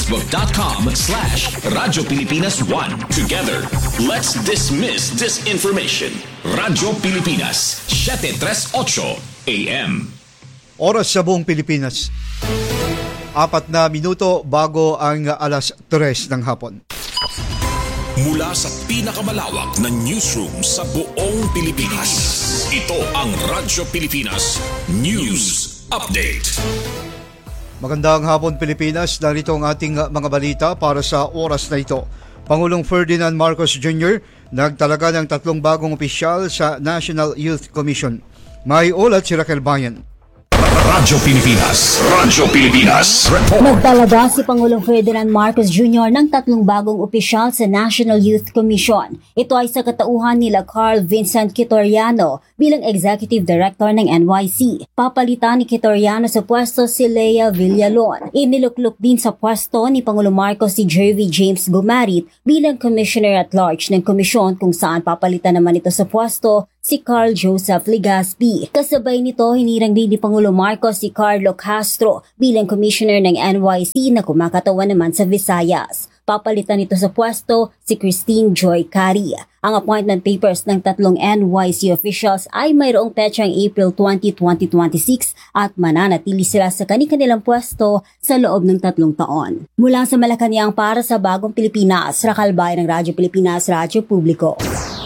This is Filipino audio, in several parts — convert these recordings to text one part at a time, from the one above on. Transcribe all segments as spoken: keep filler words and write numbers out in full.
facebook.com slash Radyo Pilipinas one. Together, let's dismiss disinformation. Radyo Pilipinas, seven thirty-eight A M. Oras sa buong Pilipinas. Apat na minuto bago ang alas tres ng hapon. Mula sa pinakamalawak na newsroom sa buong Pilipinas, ito ang Radyo Pilipinas News Update. Magandang hapon Pilipinas, narito ang ating mga balita para sa oras na ito. Pangulong Ferdinand Marcos Junior nagtalaga ng tatlong bagong opisyal sa National Youth Commission. May ulat si Raquel Bayan. Radyo Pilipinas, Radyo Pilipinas Report. Nagtalaga si Pangulong Ferdinand Marcos Junior ng tatlong bagong opisyal sa National Youth Commission. Ito ay sa katauhan nila Carl Vincent Quitoriano bilang Executive Director ng N Y C. Papalitan ni Quitoriano sa pwesto si Lea Villalon. Iniluklok din sa pwesto ni Pangulong Marcos si Jervy James Gumarit bilang Commissioner at Large ng komisyon, kung saan papalitan naman ito sa pwesto si Carl Joseph Legaspi. Kasabay nito, hinirang din ni Pangulo Marcos si Carlo Castro bilang Commissioner ng N Y C na kumakatawan naman sa Visayas. Papalitan nito sa pwesto si Christine Joy Cari. Ang appointment papers ng tatlong N Y C officials ay mayroong petsang April twentieth, twenty twenty-six at mananatili sila sa kani-kanilang pwesto sa loob ng tatlong taon. Mula sa Malacanang para sa Bagong Pilipinas, Raquel Bayan ng Radyo Pilipinas, Radyo Publiko.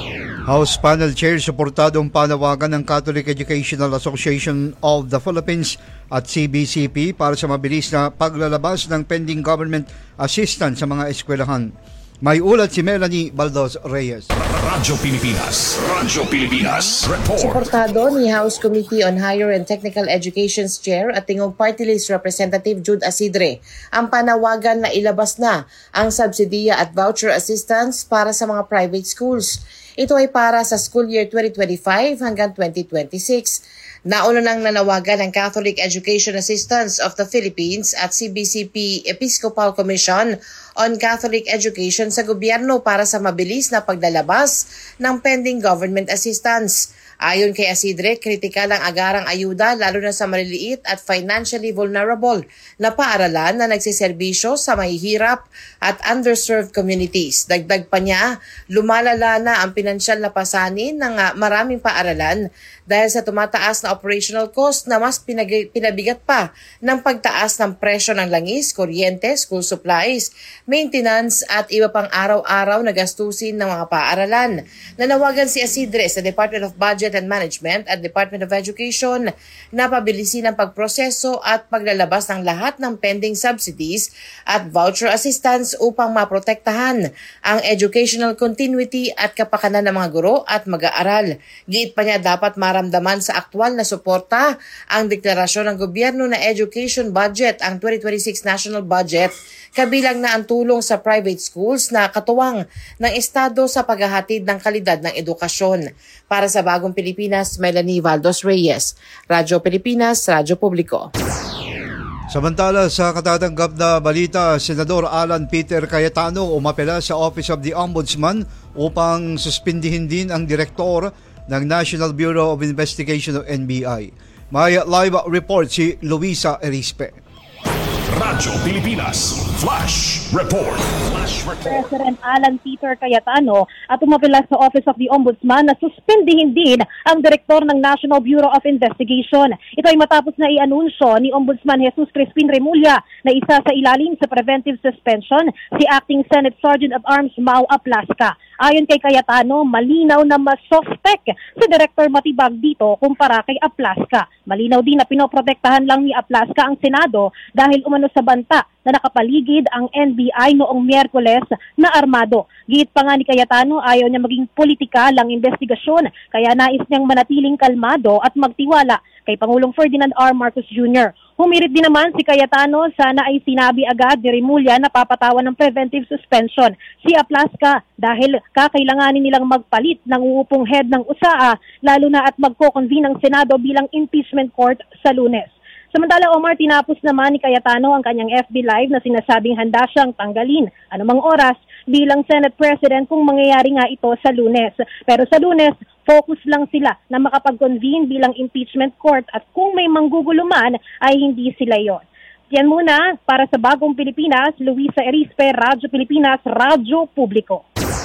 House Panel Chair suportadong panawagan ng Catholic Educational Association of the Philippines at C B C P para sa mabilis na paglalabas ng pending government assistance sa mga eskwelahan. May ulat si Melanie Baldos Reyes. Radyo Pilipinas, Radyo Pilipinas Report. Suportado ni House Committee on Higher and Technical Education's Chair at Tingog Party List Representative Jude Asidre ang panawagan na ilabas na ang subsidiya at voucher assistance para sa mga private schools. Ito ay para sa school year twenty twenty-five hanggang twenty twenty-six. Nauna nang nanawagan ng Catholic Education Assistance of the Philippines at C B C P Episcopal Commission on Catholic Education sa gobyerno para sa mabilis na paglalabas ng pending government assistance. Ayon kay Asidre, kritikal ang agarang ayuda lalo na sa maliliit at financially vulnerable na paaralan na nagsiserbisyo sa mahihirap at underserved communities. Dagdag pa niya, lumalala na ang pinansyal na pasanin ng uh, maraming paaralan dahil sa tumataas na operational cost na mas pinag- pinabigat pa ng pagtaas ng presyo ng langis, kuryente, school supplies, maintenance at iba pang araw-araw na gastusin ng mga paaralan. Nanawagan si Asidre sa Department of Budget and Management at Department of Education na pabilisin ang pagproseso at paglalabas ng lahat ng pending subsidies at voucher assistance upang maprotektahan ang educational continuity at kapakanan ng mga guro at mag-aaral. Giit pa niya, dapat maramdaman sa aktwal na suporta ang deklarasyon ng gobyerno na education budget, ang twenty twenty-six national budget, kabilang na ang tulong sa private schools na katuwang ng Estado sa paghahatid ng kalidad ng edukasyon. Para sa Bagong Pilipinas, Melanie Valdos Reyes, Radyo Pilipinas, Radyo Publiko. Samantala, sa katatanggap na balita, Senador Alan Peter Cayetano umapela sa Office of the Ombudsman upang suspindihin din ang direktor ng National Bureau of Investigation o N B I. May live report si Luisa Erispe. Radyo Pilipinas Flash Report. Flash Report. President Alan Peter Cayetano at umapela sa Office of the Ombudsman na suspindihin din ang direktor ng National Bureau of Investigation. Ito ay matapos na i-anunsyo ni Ombudsman Jesus Crispin Remulla na isa sa ilalim sa preventive suspension si Acting Senate Sergeant at Arms Mau Aplasca. Ayon kay Cayetano, malinaw na mas suspect si Director Matibag dito kumpara kay Aplasca. Malinaw din na pinoprotektahan lang ni Aplasca ang Senado dahil umano sa banta na nakapaligid ang N B I noong Miyerkules na armado. Giit pa nga ni Cayetano, ayaw niya maging politikal ang investigasyon, kaya nais niyang manatiling kalmado at magtiwala kay Pangulong Ferdinand R. Marcos Junior Humirit din naman si Cayetano, sana ay sinabi agad ni Remulla na papatawan ng preventive suspension si Aplasca dahil kakailanganin nilang magpalit ng uupong head ng U S A A, lalo na at magko-convene ang Senado bilang impeachment court sa Lunes. Samantala, Omar, tinapos naman ni Cayetano ang kanyang F B Live na sinasabing handa siyang tanggalin anumang oras bilang Senate President kung mangyayari nga ito sa Lunes. Pero sa Lunes, focus lang sila na makapag-convene bilang impeachment court at kung may manggugulo man ay hindi sila yon. Yan muna para sa Bagong Pilipinas, Luisa Erispe, Radyo Pilipinas, Radyo Publiko.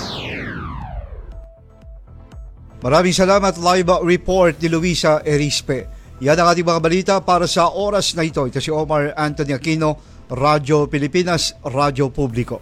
Maraming salamat, live report ni Luisa Erispe. Yan ang ating mga balita para sa oras na ito. Ito si Omar Anthony Aquino, Radyo Pilipinas, Radyo Publiko.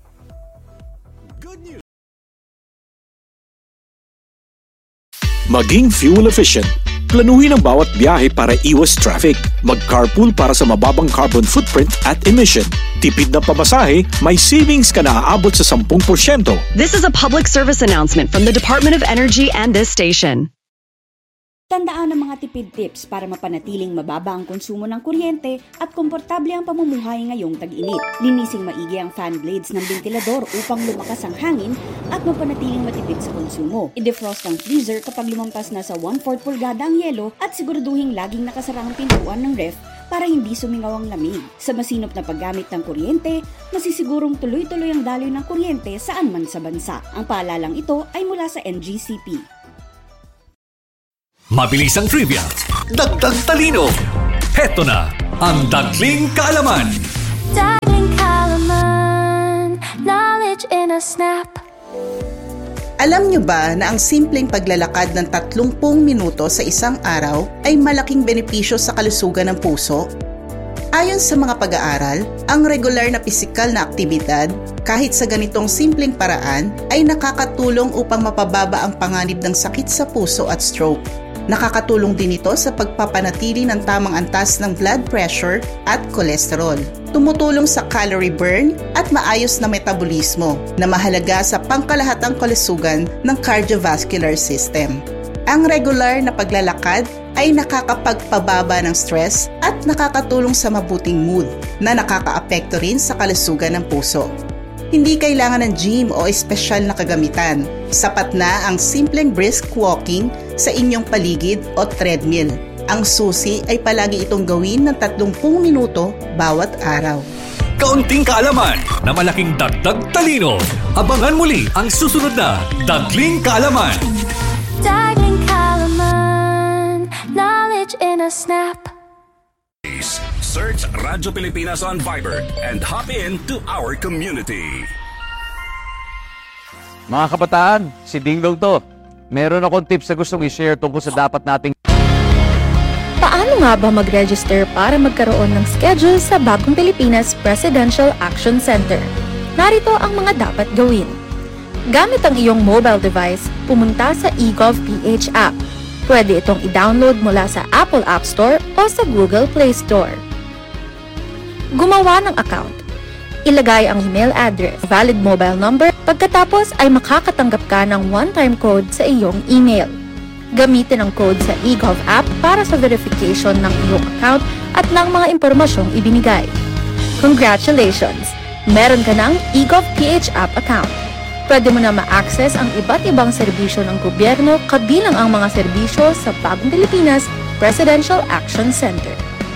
Maging fuel efficient. Planuhin ang bawat biyahe para iwas traffic. Mag-carpool para sa mababang carbon footprint at emission. Tipid na pamasahe, may savings ka na aabot sa ten percent. This is a public service announcement from the Department of Energy and this station. Tandaan ang mga tipid tips para mapanatiling mababa ang konsumo ng kuryente at komportable ang pamumuhay ngayong tag-init. Linising maigi ang fan blades ng ventilador upang lumakas ang hangin at mapanatiling matipid sa konsumo. I-defrost ang freezer kapag lumampas na sa one-fourth pulgada ang yelo at siguraduhin laging nakasara ang pintuan ng ref para hindi sumingaw ang lamig. Sa masinop na paggamit ng kuryente, masisigurong tuloy-tuloy ang daloy ng kuryente saan man sa bansa. Ang paalalang ito ay mula sa N G C P. Mabilis ang trivia, dagdag talino. Heto na ang Dagling Kaalaman. Dagling Kaalaman, knowledge in a snap. Alam nyo ba na ang simpleng paglalakad ng tatlumpung minuto sa isang araw ay malaking benepisyo sa kalusugan ng puso? Ayon sa mga pag-aaral, ang regular na pisikal na aktibidad, kahit sa ganitong simpleng paraan, ay nakakatulong upang mapababa ang panganib ng sakit sa puso at stroke. Nakakatulong din ito sa pagpapanatili ng tamang antas ng blood pressure at cholesterol. Tumutulong sa calorie burn at maayos na metabolismo na mahalaga sa pangkalahatang kalusugan ng cardiovascular system. Ang regular na paglalakad ay nakakapagpababa ng stress at nakakatulong sa mabuting mood na nakakaapekto rin sa kalusugan ng puso. Hindi kailangan ng gym o espesyal na kagamitan. Sapat na ang simpleng brisk walking sa inyong paligid o treadmill. Ang susi ay palagi itong gawin ng tatlumpung minuto bawat araw. Kaunting kaalaman na malaking dagdag talino. Abangan muli ang susunod na Dagling Kaalaman. Dagling Kaalaman, knowledge in a snap. Search Radyo Pilipinas on Viber and hop in to our community. Mga kabataan, si Dinglong to. Meron akong tips na gustong i-share tungkol sa dapat nating... Paano nga ba mag-register para magkaroon ng schedule sa Bagong Pilipinas Presidential Action Center? Narito ang mga dapat gawin. Gamit ang iyong mobile device, pumunta sa eGovPH app. Pwede itong i-download mula sa Apple App Store o sa Google Play Store. Gumawa ng account. Ilagay ang email address, valid mobile number, pagkatapos ay makakatanggap ka ng one-time code sa iyong email. Gamitin ang code sa eGov app para sa verification ng iyong account at ng mga impormasyong ibinigay. Congratulations! Meron ka ng eGovPH app account. Pwede mo na ma-access ang iba't ibang serbisyo ng gobyerno kabilang ang mga serbisyo sa Bagong Pilipinas Presidential Action Center.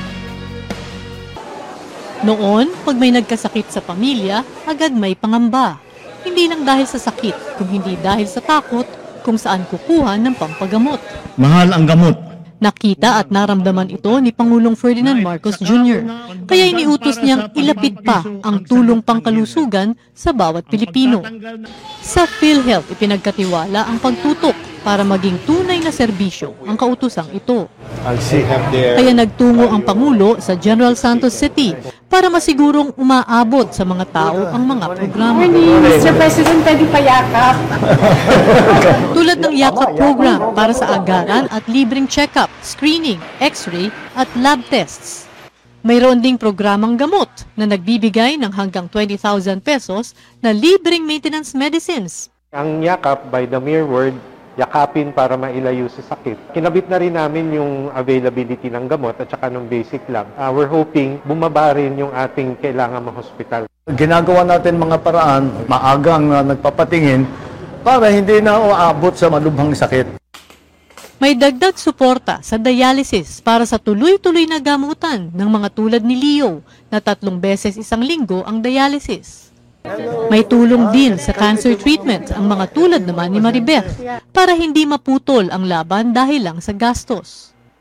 Noon, pag may nagkasakit sa pamilya, agad may pangamba. Hindi lang dahil sa sakit, kung hindi dahil sa takot kung saan kukuha ng pampagamot. Mahal ang gamot. Nakita at naramdaman ito ni Pangulong Ferdinand Marcos Junior Kaya iniutos niyang ilapit pa ang tulong pangkalusugan sa bawat Pilipino. Sa PhilHealth, ipinagkatiwala ang pagtutok para maging tunay na serbisyo ang kautusang ito. Kaya nagtungo ang Pangulo sa General Santos City para masigurong umaabot sa mga tao ang mga programa. mister President, pwede pa yakap. Tulad ng yakap program para sa agaran at libreng check-up, screening, x-ray at lab tests. Mayroon ding programang gamot na nagbibigay ng hanggang twenty thousand pesos na libreng maintenance medicines. Ang yakap, by the mere word, yakapin para mailayo sa sakit. Kinabit na rin namin yung availability ng gamot at saka ng basic lang. Uh, we're hoping bumaba rin yung ating kailangan ma-hospital. Ginagawa natin mga paraan, maagang uh, nagpapatingin para hindi na uabot sa malubhang sakit. May dagdag suporta sa dialysis para sa tuloy-tuloy na gamutan ng mga tulad ni Leo na tatlong beses isang linggo ang dialysis. May tulong din sa cancer treatment ang mga tulad naman ni Maribeth para hindi maputol ang laban dahil lang sa gastos.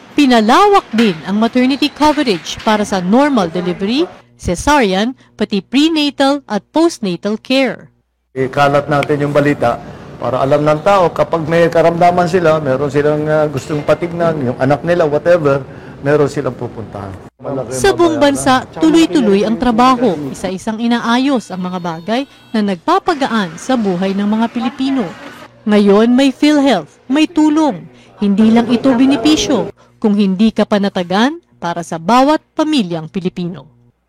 Pinalawak din ang maternity coverage para sa normal delivery, cesarean, pati prenatal at postnatal care. Ikalat natin yung balita para alam ng tao kapag may karamdaman sila, meron silang uh, gustong patignan, yung anak nila, whatever, meron silang pupuntahan. Sa buong bansa, tuloy-tuloy ang trabaho. Isa-isang inaayos ang mga bagay na nagpapagaan sa buhay ng mga Pilipino. Ngayon may PhilHealth, may tulong. Hindi lang ito benepisyo, kung hindi ka panatagan para sa bawat pamilyang Pilipino.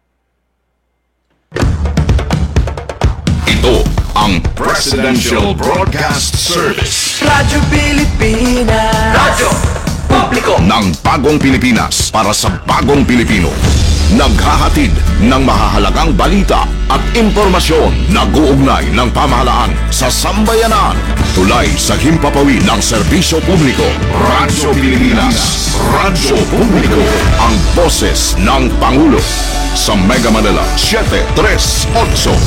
Ito ang Presidential Broadcast Service. Radyo Pilipinas. Radyo Publiko ng bagong Pilipinas para sa bagong Pilipino. Naghahatid ng mahahalagang balita at impormasyon na guugnay ng pamahalaan sa sambayanan. Tulay sa himpapawid ng serbisyo publiko. Radyo Pilipinas. Radyo Publiko. Ang boses ng Pangulo. Sa Mega Manila, seven three eight.